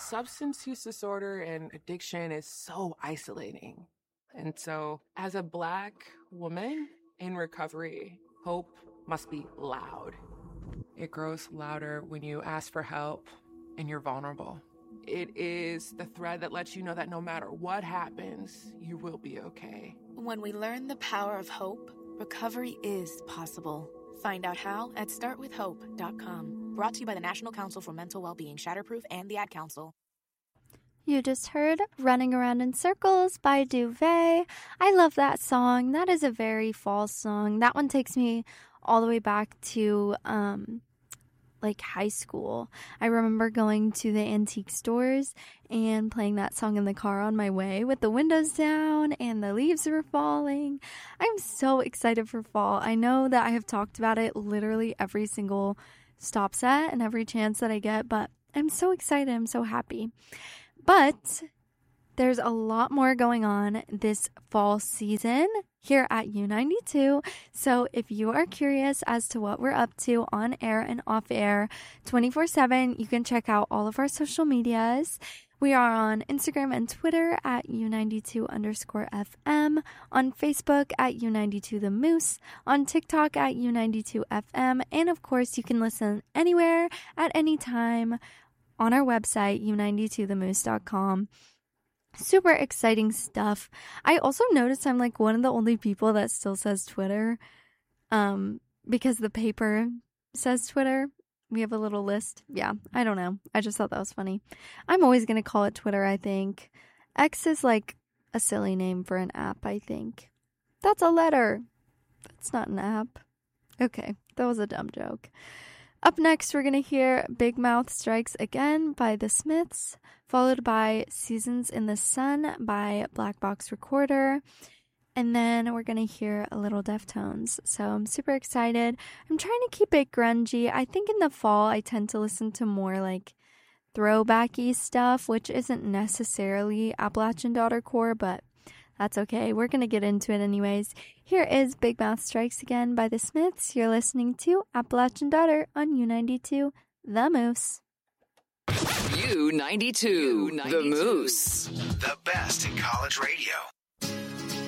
substance use disorder and addiction is so isolating. And so as a Black woman in recovery, hope must be loud. It grows louder when you ask for help and you're vulnerable. It is the thread that lets you know that no matter what happens, you will be okay. When we learn the power of hope, recovery is possible. Find out how at startwithhope.com. Brought to you by the National Council for Mental Wellbeing, Shatterproof, and the Ad Council. You just heard Running Around in Circles by Duvet. I love that song. That is a very fall song. That one takes me all the way back to high school. I remember going to the antique stores and playing that song in the car on my way with the windows down and the leaves were falling. I'm so excited for fall. I know that I have talked about it literally every single stop set and every chance that I get, but I'm so excited. I'm so happy. But there's a lot more going on this fall season here at U92. So if you are curious as to what we're up to on air and off air 24/7, you can check out all of our social medias. We are on Instagram and Twitter at U92_FM, on Facebook at U92 The Moose, on TikTok at U92FM, and of course you can listen anywhere at any time on our website, U92themoose.com. Super exciting stuff. I also noticed I'm like one of the only people that still says Twitter, because the paper says Twitter. We have a little list. Yeah, I don't know. I just thought that was funny. I'm always going to call it Twitter, I think. X is like a silly name for an app, I think. That's a letter. That's not an app. Okay, that was a dumb joke. Up next, we're going to hear Big Mouth Strikes Again by The Smiths, followed by Seasons in the Sun by Black Box Recorder, and then we're going to hear a little Deftones. So I'm super excited. I'm trying to keep it grungy. I think in the fall, I tend to listen to more like throwbacky stuff, which isn't necessarily Appalachian Daughtercore, but that's okay. We're going to get into it anyways. Here is Big Mouth Strikes Again by The Smiths. You're listening to Appalachian Daughter on U92, The Moose. U92, The Moose. The best in college radio.